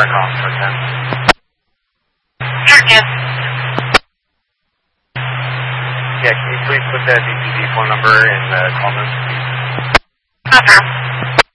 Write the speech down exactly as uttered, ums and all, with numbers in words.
call for ten. Sure, Ken. Yeah, can you please put that D P D phone number in the call notes? Okay.